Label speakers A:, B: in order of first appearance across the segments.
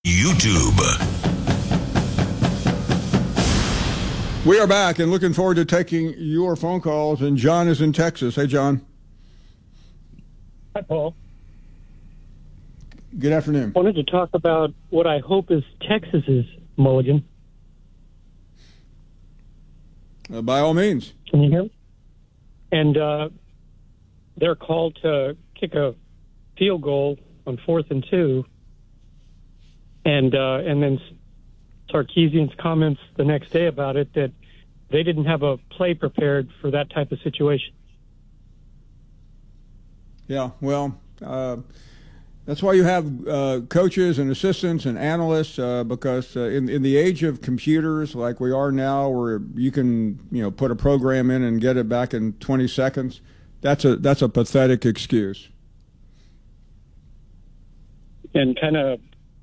A: YouTube.
B: We are back and looking forward to taking your phone calls. And John is in Texas. Hey, John.
C: Hi, Paul.
B: Good afternoon.
C: I wanted to talk about what I hope is Texas's mulligan.
B: By all means.
C: Can you hear me? And they're called to kick a field goal on 4th and 2. And then Sarkisian's comments the next day about it, that they didn't have a play prepared for that type of situation.
B: Yeah, well, that's why you have coaches and assistants and analysts, because in the age of computers like we are now, where you can put a program in and get it back in 20 seconds, that's a pathetic excuse.
C: And kind of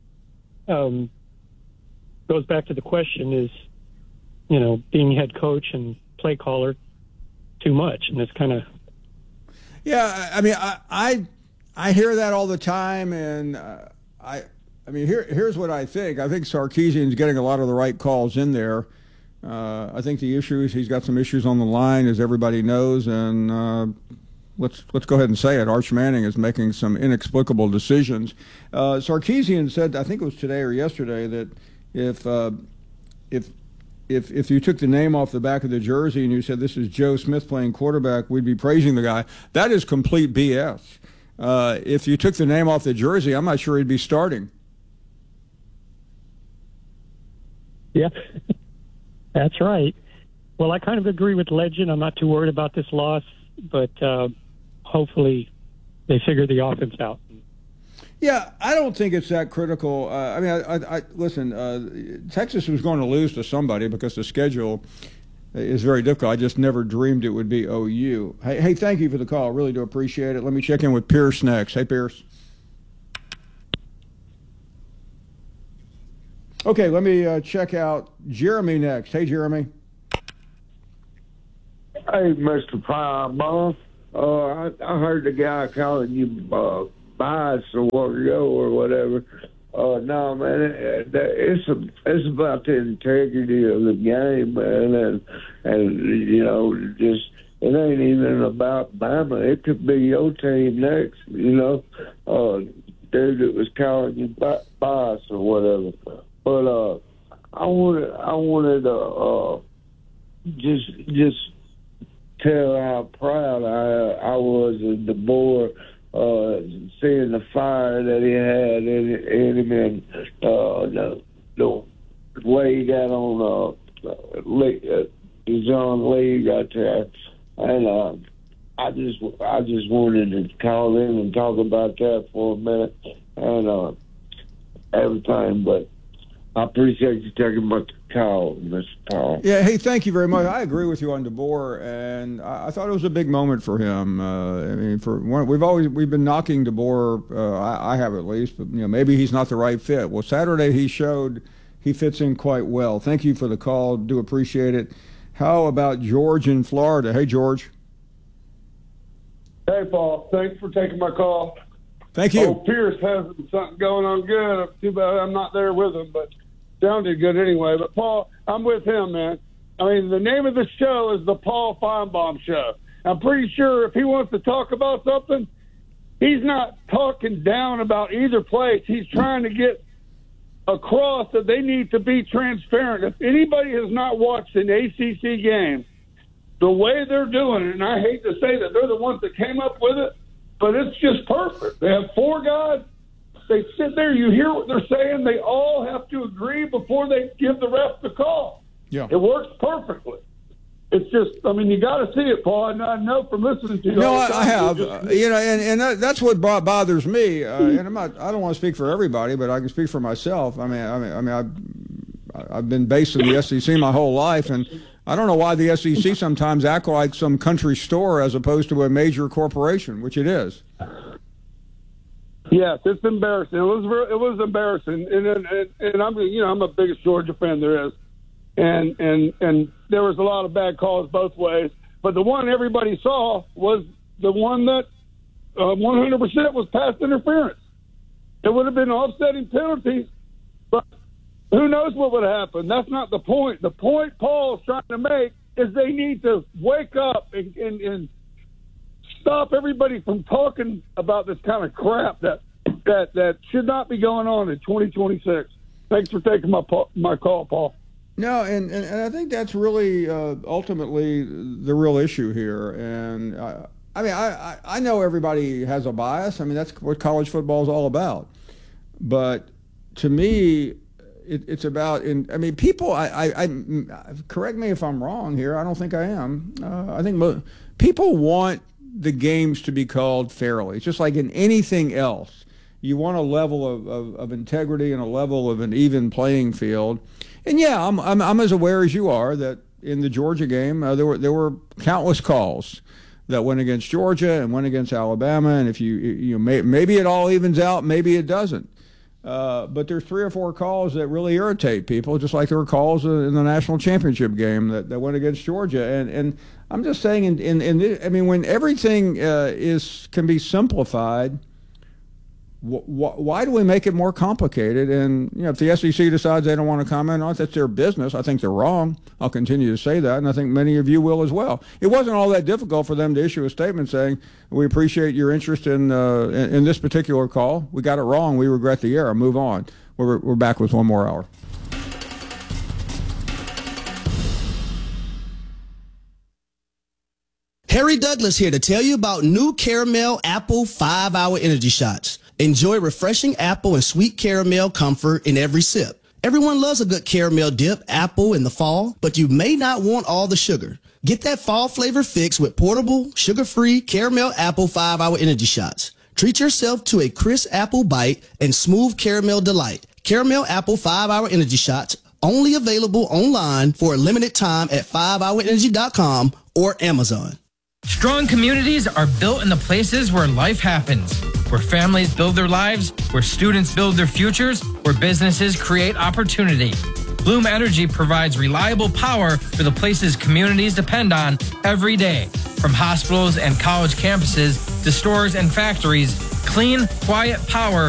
C: goes back to the question is, being head coach and play caller too much, and it's kind of.
B: Yeah, I mean, I hear that all the time, and I mean, here's what I think. I think Sarkisian's getting a lot of the right calls in there. I think the issue is he's got some issues on the line, as everybody knows, and let's go ahead and say it. Arch Manning is making some inexplicable decisions. Sarkisian said, I think it was today or yesterday, that if you took the name off the back of the jersey and you said this is Joe Smith playing quarterback, we'd be praising the guy. That is complete BS. If you took the name off the jersey, I'm not sure he'd be starting.
C: Yeah, that's right. Well, I kind of agree with Legend. I'm not too worried about this loss, but hopefully they figure the offense out.
B: Yeah, I don't think it's that critical. I mean, I listen, Texas was going to lose to somebody because the schedule is very difficult. I just never dreamed it would be OU. Hey, thank you for the call. I really do appreciate it. Let me check in with Pierce next. Hey, Pierce. Okay, let me check out Jeremy next. Hey, Jeremy.
D: Hey, Mr. Fireball. I heard the guy calling you bias a while ago or whatever. No, man, it's about the integrity of the game, man, and just it ain't even about Bama. It could be your team next, dude that was calling you bias or whatever. But I wanted to just tell how proud I was of DeBoer, seeing the fire that he had in him, and the way he got on John Lee right there, and I just wanted to call in and talk about that for a minute and everything, but I appreciate you taking my call, Mr. Paul.
B: Yeah, hey, thank you very much. I agree with you on DeBoer, and I thought it was a big moment for him. I mean, we've been knocking DeBoer. I have at least, but maybe he's not the right fit. Well, Saturday he showed he fits in quite well. Thank you for the call. Do appreciate it. How about George in Florida? Hey, George.
E: Hey, Paul. Thanks for taking my call.
B: Thank you.
E: Oh, Pierce has something going on good. Too bad I'm not there with him, but sounded good anyway. But, Paul, I'm with him, man. I mean, the name of the show is the Paul Feinbaum Show. I'm pretty sure if he wants to talk about something, he's not talking down about either place. He's trying to get across that they need to be transparent. If anybody has not watched an ACC game, the way they're doing it, and I hate to say that they're the ones that came up with it, but it's just perfect. They have four guys. They sit there. You hear what they're saying. They all have to agree before they give the ref the call.
B: Yeah.
E: It works perfectly. It's just, I mean, you got to see it, Paul. And I know from listening to you.
B: No, I have. And that's what bothers me. And I don't want to speak for everybody, but I can speak for myself. I mean, I've been based in the SEC my whole life, and I don't know why the SEC sometimes act like some country store as opposed to a major corporation, which it is.
E: Yes, it's embarrassing. It was embarrassing, and I'm the biggest Georgia fan there is, and there was a lot of bad calls both ways. But the one everybody saw was the one that 100% was pass interference. It would have been offsetting penalties who knows what would happen? That's not the point. The point Paul's trying to make is they need to wake up and stop everybody from talking about this kind of crap that should not be going on in 2026. Thanks for taking my call, Paul.
B: No, and I think that's really ultimately the real issue here. And I know everybody has a bias. I mean, that's what college football is all about. But to me, it's about. People. I correct me if I'm wrong here. I don't think I am. I think people want the games to be called fairly. It's just like in anything else. You want a level of integrity and a level of an even playing field. And yeah, I'm as aware as you are that in the Georgia game there were countless calls that went against Georgia and went against Alabama. And if maybe it all evens out, maybe it doesn't. But there's 3 or 4 calls that really irritate people, just like there were calls in the national championship game that went against Georgia. And I'm just saying, when everything can be simplified. Why do we make it more complicated? And if the SEC decides they don't want to comment on it, that's their business. I think they're wrong. I'll continue to say that, and I think many of you will as well. It wasn't all that difficult for them to issue a statement saying, we appreciate your interest in this particular call. We got it wrong. We regret the error. Move on. We're back with one more hour.
A: Harry Douglas here to tell you about new Caramel Apple 5-Hour Energy Shots. Enjoy refreshing apple and sweet caramel comfort in every sip. Everyone loves a good caramel dip apple in the fall, but you may not want all the sugar. Get that fall flavor fix with portable, sugar-free Caramel Apple 5-Hour Energy Shots. Treat yourself to a crisp apple bite and smooth caramel delight. Caramel Apple 5-Hour Energy Shots, only available online for a limited time at 5hourenergy.com or Amazon.
F: Strong communities are built in the places where life happens, where families build their lives, where students build their futures, where businesses create opportunity. Bloom Energy provides reliable power for the places communities depend on every day. From hospitals and college campuses to stores and factories, clean, quiet power